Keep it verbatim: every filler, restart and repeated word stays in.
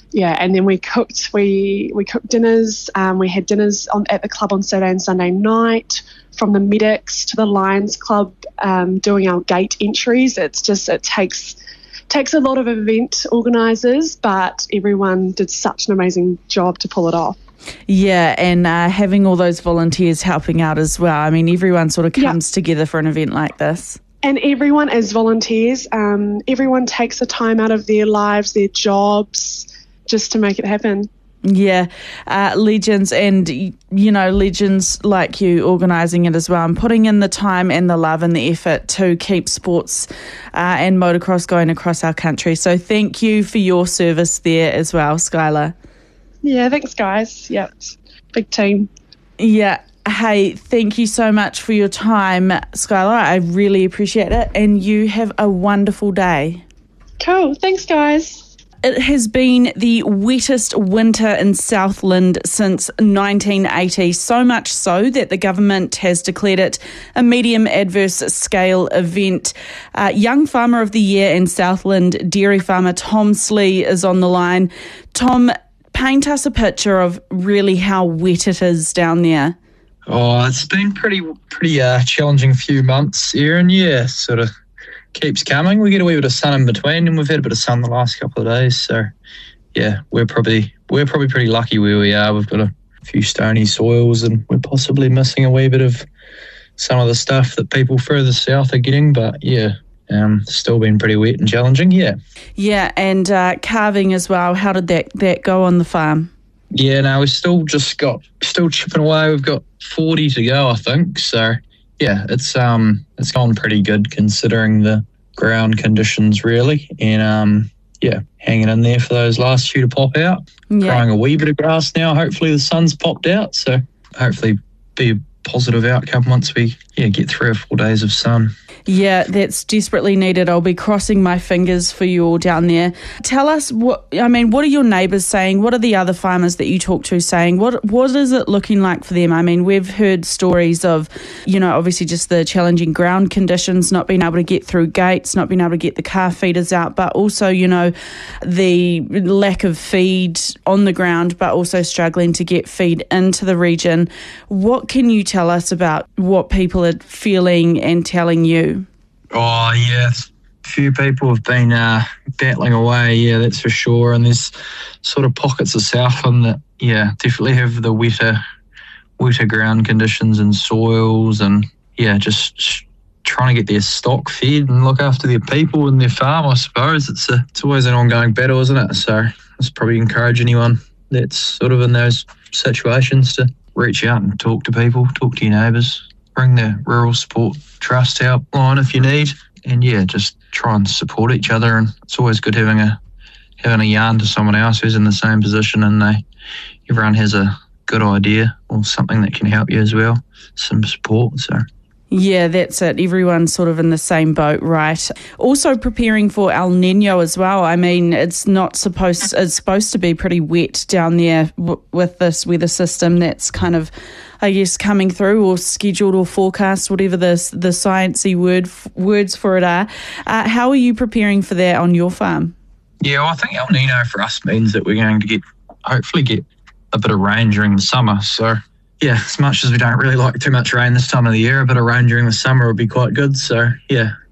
yeah, and then we cooked we we cooked dinners. Um, we had dinners on at the club on Saturday and Sunday night. From the medics to the Lions Club, um, doing our gate entries. It's just it takes takes a lot of event organisers, but everyone did such an amazing job to pull it off. Yeah, and uh, having all those volunteers helping out as well. I mean, everyone sort of comes yeah. together for an event like this. And everyone is volunteers. Um, everyone takes the time out of their lives, their jobs, just to make it happen. Yeah, uh, legends and, you know, legends like you organising it as well and putting in the time and the love and the effort to keep sports uh, and motocross going across our country. So thank you for your service there as well, Skylar. Yeah, thanks, guys. Yeah, big team. Yeah. Hey, thank you so much for your time, Skylar. I really appreciate it. And you have a wonderful day. Cool. Thanks, guys. It has been the wettest winter in Southland since nineteen eighty, so much so that the government has declared it a medium adverse scale event. Uh, Young Farmer of the Year in Southland, dairy farmer Tom Slee is on the line. Tom, paint us a picture of really how wet it is down there. Oh, it's been pretty pretty uh, challenging few months, Erin. Yeah, sort of keeps coming. We get a wee bit of sun in between, and we've had a bit of sun the last couple of days. So, yeah, we're probably we're probably pretty lucky where we are. We've got a few stony soils, and we're possibly missing a wee bit of some of the stuff that people further south are getting. But yeah, um, still been pretty wet and challenging. Yeah. Yeah, and uh, calving as well. How did that that go on the farm? Yeah, no, we've still just got still chipping away. We've got forty to go, I think. So. Yeah, it's um it's gone pretty good considering the ground conditions, really. And um yeah, hanging in there for those last few to pop out. Yeah. Growing a wee bit of grass now. Hopefully the sun's popped out, so hopefully be a positive outcome once we yeah get three or four days of sun. Yeah, that's desperately needed. I'll be crossing my fingers for you all down there. Tell us, what I mean, what are your neighbours saying? What are the other farmers that you talk to saying? What What is it looking like for them? I mean, we've heard stories of, you know, obviously just the challenging ground conditions, not being able to get through gates, not being able to get the car feeders out, but also, you know, the lack of feed on the ground, but also struggling to get feed into the region. What can you tell us about what people are feeling and telling you? Oh, yeah, a few people have been uh, battling away, yeah, that's for sure. And there's sort of pockets of Southland that, yeah, definitely have the wetter, wetter ground conditions and soils and, yeah, just sh- trying to get their stock fed and look after their people and their farm, I suppose. It's a, it's always an ongoing battle, isn't it? So let's probably encourage anyone that's sort of in those situations to reach out and talk to people, talk to your neighbours. Bring the Rural Support Trust helpline if you need, and yeah, just try and support each other. And it's always good having a having a yarn to someone else who's in the same position, and they everyone has a good idea or something that can help you as well. Some support. So. Yeah, that's it. Everyone's sort of in the same boat, right? Also preparing for El Nino as well. I mean, it's not supposed it's supposed to be pretty wet down there w- with this weather system that's kind of, I guess, coming through or scheduled or forecast, whatever the the sciencey word words for it are. Uh, how are you preparing for that on your farm? Yeah, well, I think El Nino for us means that we're going to get hopefully get a bit of rain during the summer. So. Yeah, as much as we don't really like too much rain this time of the year, a bit of rain during the summer would be quite good. So, yeah,